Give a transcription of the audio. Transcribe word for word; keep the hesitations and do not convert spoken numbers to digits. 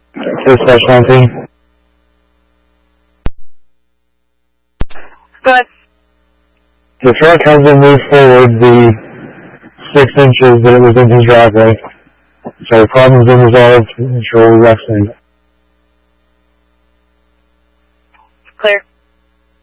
Dispatch nineteen. Go ahead. The truck hasn't moved forward the six inches that it was in his driveway. So the problem's been resolved. I'm sure we'll be back soon. Clear.